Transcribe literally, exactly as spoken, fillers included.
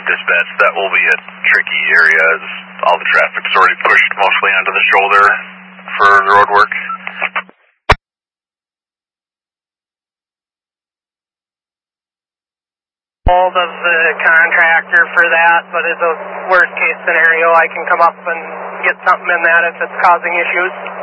Dispatch, that will be a tricky area as all the traffic's already pushed mostly onto the shoulder for the road work. Hold of the contractor for that, but as a worst case scenario, I can come up and get something in that if it's causing issues.